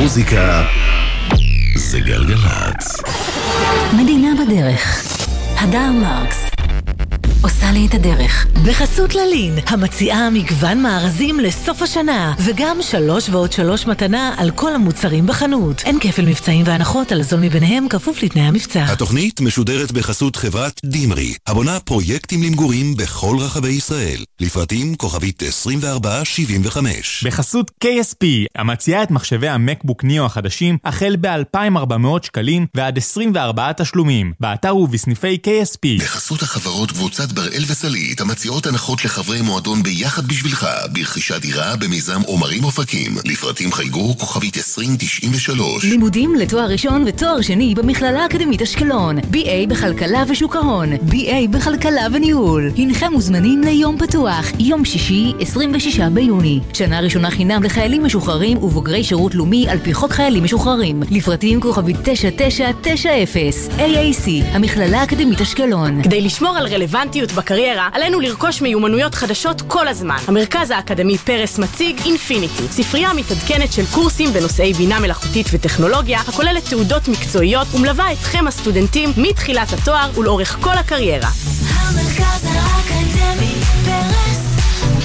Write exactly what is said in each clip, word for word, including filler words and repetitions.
מוזיקה זה גלגלצ. מדינה בדרך. הדר מרקס עושה לי את הדרך. בחסות ללין, המציעה מגוון מארזים לסוף השנה, וגם שלוש ועוד שלוש מתנה על כל המוצרים בחנות. אין כפל מבצעים והנחות, על זול מביניהם כפוף לתנאי המבצע. התוכנית משודרת בחסות חברת דימרי, הבונה פרויקטים למגורים בכל רחבי ישראל. לפרטים כוכבית עשרים וארבע שבעים וחמש. בחסות קיי אס פי, המציעה את מחשבי המקבוק ניו החדשים, החל ב-אלפיים וארבע מאות שקלים ועד עשרים וארבעה תשלומים, באתר ובסניפי קיי אס פי. בחסות החברות קבוצת בראל וסלית, המציעות הנחות לחברי מועדון ביחד בשבילך, ברכישת דירה במיזם עומרים אופקים. לפרטים חייגו כוכבית עשרים תשעים ושלוש. לימודים לתואר ראשון ותואר שני במכללה האקדמית אשקלון. בי איי בכלכלה ושוק ההון, בי איי בכלכלה וניהול. הנכם מוזמנים ליום פתוח, יום שישי עשרים ושישה ביוני. שנה ראשונה חינם לחיילים משוחררים ובוגרי שירות לאומי על פי חוק חיילים משוחררים. לפרטים כוכבית תשע תשע תשע אפס. איי איי סי, המכללה האקדמית אשקלון. כדי לשמור על רלוונטיות בקריירה, עלינו לרכוש מיומנויות חדשות כל הזמן. המרכז האקדמי פרס מציג אינפיניטי, ספרייה מתעדכנת של קורסים בנושאי בינה מלאכותית וטכנולוגיה, הכוללת תעודות מקצועיות ומלווה אתכם הסטודנטים מתחילת התואר ולאורך כל הקריירה. המרכז האקדמי פרס,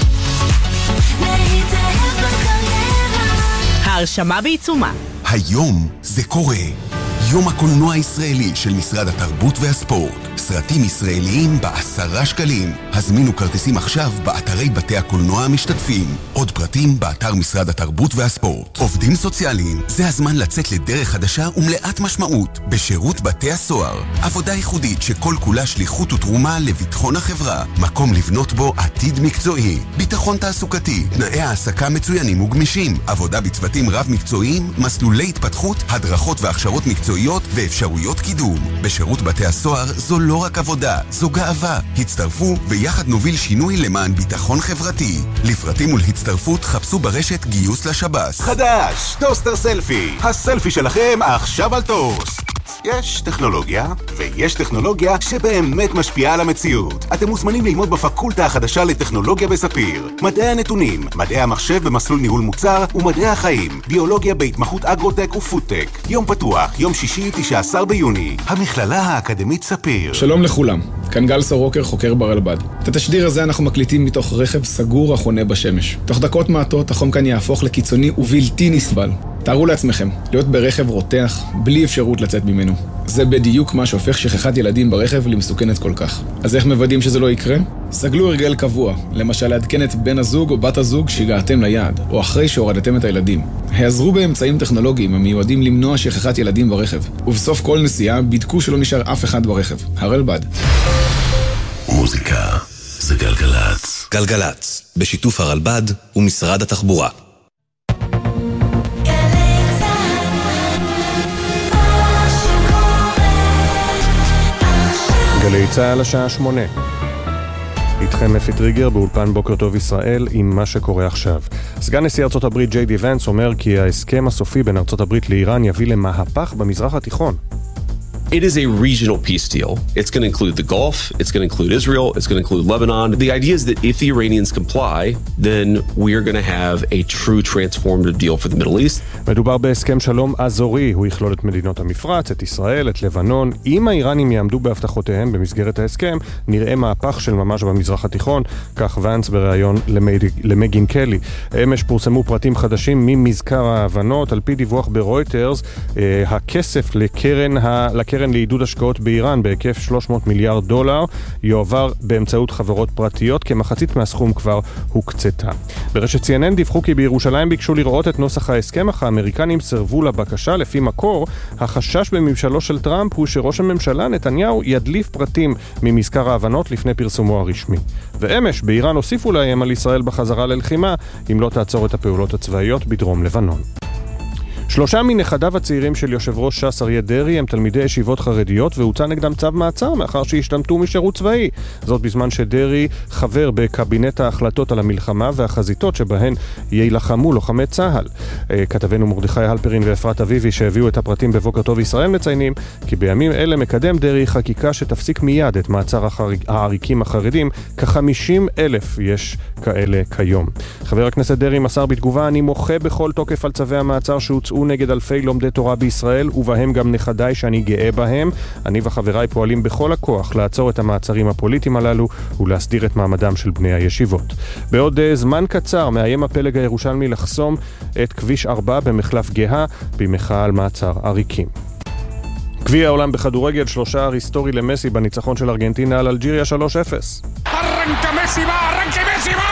להתאהב בקריירה. ההרשמה בעיצומה. היום זה קורה. יום הקולנוע הישראלי של משרד התרבות והספורט. סרטים ישראליים בעשרה שקלים. הזמינו כרטיסים עכשיו באתרי בתי הקולנוע המשתתפים. עוד פרטים באתר משרד התרבות והספורט. עובדים סוציאליים, זה הזמן לצאת לדרך חדשה ומלאת משמעות בשירות בתי הסוהר. עבודה ייחודית שכל כולה שליחות ותרומה לביטחון החברה. מקום לבנות בו עתיד מקצועי. ביטחון תעסוקתי, תנאי העסקה מצוינים וגמישים. עבודה בצוותים רב מקצועיים, מסלולי התפתחות, הדרכות והכשרות מקצועיות ואפשרויות קידום. בשירות בתי הסוהר זו לא רק עבודה, זו גאווה. הצטרפו ויחד נוביל שינוי למען ביטחון חברתי. לפרטים ולהצטרפות חפשו ברשת גיוס לשב"ס. חדש, טוסטר סלפי. הסלפי שלכם עכשיו על טוסט. יש טכנולוגיה, ויש טכנולוגיה שבאמת משפיעה על המציאות. אתם מוזמנים ללמוד בפקולטה החדשה לטכנולוגיה בספיר. מדעי הנתונים, מדעי המחשב במסלול ניהול מוצר, ומדעי החיים, ביולוגיה בהתמחות אגרוטק ופודטק. יום פתוח, יום שישי, תשעה עשר ביוני. המכללה האקדמית ספיר. שלום לכולם, כאן גל סורוקר, חוקר ברלב"ד. את התשדיר הזה אנחנו מקליטים מתוך רכב סגור החונה בשמש. תוך דקות מעטות החום כאן יהפוך לקיצוני ובלתי נסבל. תארו לעצמכם, להיות ברכב רותח, בלי אפשרות לצאת ממנו. זה בדיוק מה שהופך שכחת ילדים ברכב למסוכנת כל כך. אז איך מוודאים שזה לא יקרה? סגלו הרגל קבוע, למשל לעדכן את בן הזוג או בת הזוג שהגעתם ליעד, או אחרי שהורדתם את הילדים. העזרו באמצעים טכנולוגיים המיועדים למנוע שכחת ילדים ברכב, ובסוף כל נסיעה בדקו שלא נשאר אף אחד ברכב. הרלב"ד. מוזיקה זה גלגלצ. גלגלצ, בשיתוף הרלב"ד ומשרד התחבורה. גלי צהל השעה שמונה. איתכם אפי טריגר באולפן בוקר טוב ישראל עם מה שקורה עכשיו. סגן נשיא ארצות הברית ג'יי די ונס אומר כי ההסכם הסופי בין ארצות הברית לאיראן יביא למהפך במזרח התיכון. It is a regional peace deal. It's going to include the Gulf, it's going to include Israel, it's going to include Lebanon. The idea is that if the Iranians comply, then we are going to have a true transformative deal for the Middle East. מדובר בהסכם שלום אזורי, הוא יכלול את מדינות המפרץ, את ישראל, את לבנון. אם האיראנים יעמדו בהבטחותיהם במסגרת ההסכם, נראה מהפך של ממש במזרח התיכון, כך ונס בריאיון למגין קלי. אמש פורסמו פרטים חדשים ממזכר ההבנות, על פי דיווח ברויטרס, הכסף לקרן, לקרן לעידוד השקעות באיראן בהיקף שלוש מאות מיליארד דולר יועבר באמצעות חברות פרטיות, כמחצית מהסכום כבר הוקצתה. ברשת סי אן אן דיווחו כי בירושלים ביקשו לראות את נוסח ההסכם, אך האמריקנים סרבו לבקשה. לפי מקור, החשש בממשלו של טראמפ הוא שראש הממשלה נתניהו ידליף פרטים ממזכר ההבנות לפני פרסומו הרשמי. ואמש באיראן הוסיפו להם על ישראל בחזרה ללחימה אם לא תעצור את הפעולות הצבאיות בדרום לבנון. שלושה מנכדיו הצעירים של יושב ראש ש"ס אריה דרעי הם תלמידי ישיבות חרדיות, והוצא נגדם צו מעצר מאחר שהשתמטו משירות צבאי. זאת בזמן שדרעי חבר בקבינט ההחלטות על המלחמה והחזיתות שבהן יילחמו לוחמי צה"ל. כתבנו מרדכי הלפרין ואפרת אביבי שהביאו את הפרטים בבוקר טוב ישראל מציינים כי בימים אלה מקדם דרעי חקיקה שתפסיק מיד את מעצר העריקים החרדים, כ-חמישים אלף יש כאלה כיום. חבר הכנסת דרעי מסר בתגובה: אני מוחה בכל תוקף על צווי המעצר שהוצאו יצאו נגד אלפי לומדי תורה בישראל, ובהם גם נכדיי שאני גאה בהם. אני וחבריי פועלים בכל הכוח לעצור את המעצרים הפוליטיים הללו ולהסדיר את מעמדם של בני הישיבות. בעוד זמן קצר מאיים הפלג הירושלמי לחסום את כביש ארבע במחלף גאה במחאה על מעצר עריקים. גביע העולם בכדורגל, שלושה היסטורי למסי בניצחון של ארגנטינה על אלג'יריה שלוש אפס. ארנקה מסי בא, ארנקה מסי בא!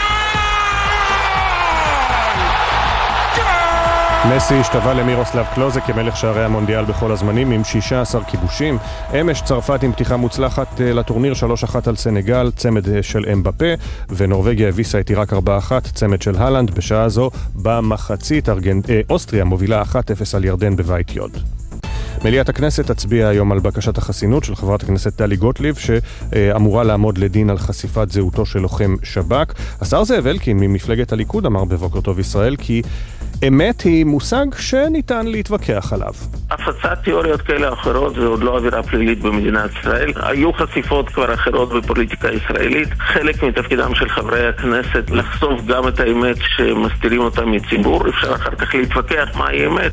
מסי השתווה למירוסלב קלוזה כמלך שערי המונדיאל בכל הזמנים עם שישה עשר כיבושים. אמש צרפת עם פתיחה מוצלחת לטורניר שלוש אחת על סנגל, צמד של אמבפה, ונורווגיה הביסה את עיראק ארבע אחת, צמד של הלנד. בשעה זו במחצית ארגנ... אוסטריה מובילה אחת אפס על ירדן בבית יוד. מליאת הכנסת תצביע היום על בקשת החסינות של חברת הכנסת טלי גוטליב, שאמורה לעמוד לדין על חשיפת זהותו של לוחם שב"כ. השר זאב אלקין ממפלגת הליכוד אמר בבוקר טוב ישראל כי אמת היא מושג שניתן להתווכח עליו. הפצת תיאוריות כאלה או אחרות זה עוד לא עבירה פלילית במדינת ישראל. היו חשיפות כבר אחרות בפוליטיקה הישראלית. חלק מתפקידם של חברי הכנסת לחשוף גם את האמת שמסתירים אותה מציבור. אפשר אחר כך להתווכח מהי אמת.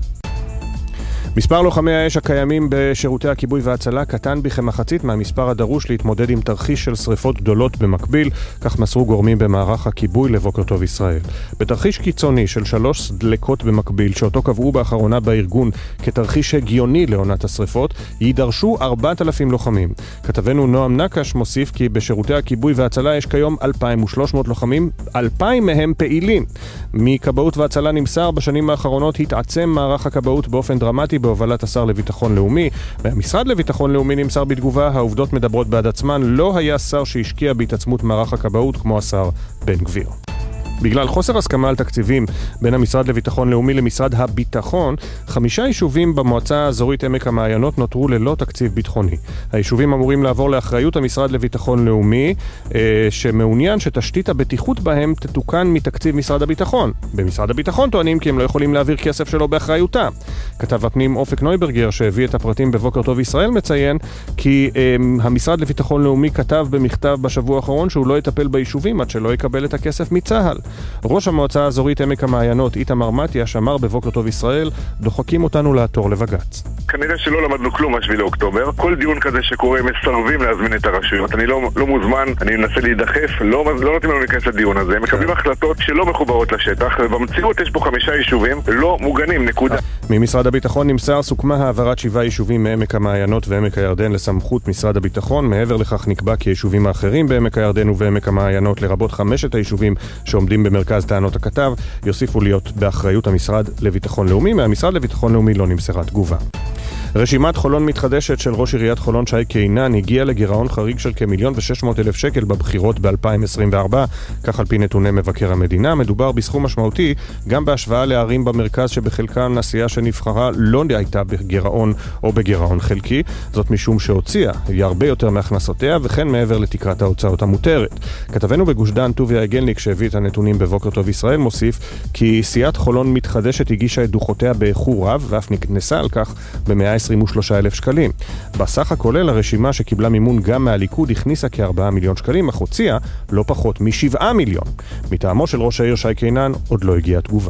מספר לוחמי האש הקיימים בשירותי הכיבוי וההצלה קטן בכמחצית מהמספר הדרוש להתמודד עם תרחיש של שריפות גדולות במקביל, כך מסרו גורמים במערך הכיבוי לבוקר טוב ישראל. בתרחיש קיצוני של שלוש דלקות במקביל, שאותו קבעו באחרונה בארגון כתרחיש הגיוני לעונת השריפות, יידרשו ארבעת אלפים לוחמים. כתבנו נועם נקש מוסיף כי בשירותי הכיבוי וההצלה יש כיום אלפיים ושלוש מאות לוחמים, אלפיים מהם פעילים. מכבאות והצלה נמסר בשנים האחרונות התעצם מערך הכבאות באופן דרמטי בהובלת השר לביטחון לאומי. והמשרד לביטחון לאומי נמסר בתגובה, העובדות מדברות בעד עצמן, לא היה שר שהשקיע בהתעצמות מערך הכבאות כמו השר בן גביר. בגלל חוסר הסכמה על תקציבים בין המשרד לביטחון לאומי למשרד הביטחון, חמישה יישובים במועצה האזורית עמק המעיינות נותרו ללא תקציב ביטחוני. היישובים אמורים לעבור לאחריות המשרד לביטחון לאומי, אה, שמעוניין שתשתית הבטיחות בהם תתוקן מתקציב משרד הביטחון. במשרד הביטחון טוענים כי הם לא יכולים להעביר כסף שלו באחריותה. כתב הפנים אופק נויברגר שהביא את הפרטים בבוקר טוב ישראל מציין כי אה, המשרד לביטחון לאומי כתב במכתב בשבוע האחרון שהוא לא יטפל ביישובים עד שלא יקבל את הכסף מצה"ל. ראש המועצה האזורית עמק המעיינות איתמר מתיה שמר בבוקר טוב ישראל, דוחקים אותנו לעתור לבג"ץ. כנראה שלא למדנו כלום מהשביעי לאוקטובר. כל דיון כזה שקורה מסרבים להזמין את הרשויות. אני לא, לא מוזמן, אני מנסה להידחף, לא, לא נותנים לנו להיכנס לדיון הזה. הם מקבלים החלטות שלא מחוברות לשטח, ובמציאות יש פה חמישה יישובים לא מוגנים, נקודה. ממשרד הביטחון נמסר סוכמה העברת שבעה יישובים מעמק המעיינות ועמק הירדן לסמכות משרד הביטחון. מעבר לכך נקבע כי היישובים האחרים בעמק הירדן ובעמק המעיינות, לרבות חמשת היישובים שעומדים במרכז טענות הכתב, יוסיפו להיות באחריות המשרד לביטחון לאומי. מהמשרד לביטחון לאומי לא נמסרה תגובה. רשימת חולון מתחדשת של ראש עיריית חולון שי קינן הגיעה לגירעון חריג של כמיליון ושש מאות אלף שקל בבחירות ב-אלפיים עשרים וארבע, כך על פי נתוני מבקר המדינה. מדובר בסכום משמעותי גם בהשוואה לערים במרכז שבחלקן הסיעה שנבחרה לא הייתה בגירעון או בגירעון חלקי, זאת משום שהוציאה היא הרבה יותר מהכנסותיה וכן מעבר לתקרת ההוצאות המותרת. כתבנו בגוש דן טוביה אגלניק שהביא את הנתונים בבוקר טוב ישראל מוסיף כי סיעת חולון מתחדשת הגישה את דוחותיה באיחור רב ואף נקנסה על כך ב-מאה עשרים ושלושה אלף שקלים. בסך הכולל הרשימה שקיבלה מימון גם מהליכוד הכניסה כארבעה מיליון שקלים, אך הוציאה לא פחות משבעה מיליון. מטעמו של ראש העיר שי קינן עוד לא הגיעה תגובה.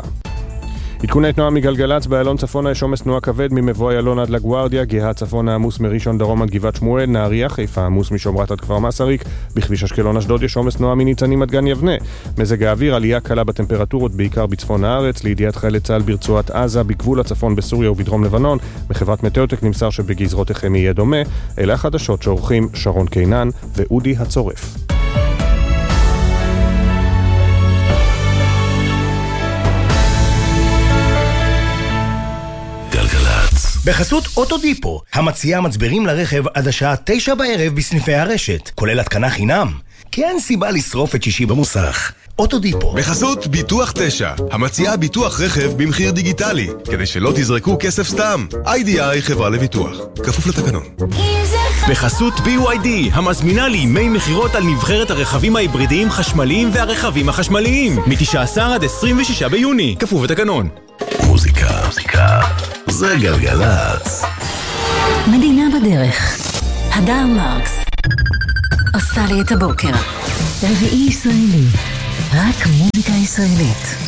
עדכוני תנועה מגלגלץ, באלון צפונה יש עומס תנועה כבד ממבוא אלון עד לגוארדיה, גאה צפונה עמוס מראשון דרום עד גבעת שמואל, נהריה חיפה עמוס משומרת עד כפר מסריק, בכביש אשקלון אשדוד יש עומס תנועה מניצנים עד גן יבנה. מזג האוויר, עלייה קלה בטמפרטורות בעיקר בצפון הארץ, לידיעת חיילי צה"ל ברצועת עזה, בגבול הצפון בסוריה ובדרום לבנון. בחברת מטאוטק נמסר שבגזרותיכם יהיה דומה. אלה החדשות שעורכים שרון קינן ואודי הצורף. בחסות אוטודיפו, המציעה מצברים לרכב עד השעה תשע בערב בסניפי הרשת, כולל התקנה חינם. כי אין סיבה לשרוף את שישי במוסך. אוטודיפו. בחסות ביטוח תשע, המציעה ביטוח רכב במחיר דיגיטלי, כדי שלא תזרקו כסף סתם. איי די איי חברה לביטוח, כפוף לתקנון. בחסות בי וואי די, המזמינה לימי מחירות על נבחרת הרכבים ההיברידיים חשמליים והרכבים החשמליים, מ-תשעה עשר עד עשרים ושישה ביוני, כפוף לתקנון. מוזיקה, מוזיקה, זה גלגלצ. מדינה בדרך. הדר מרקס עושה לי את הבוקר. רביעי ישראלי, רק מוזיקה ישראלית.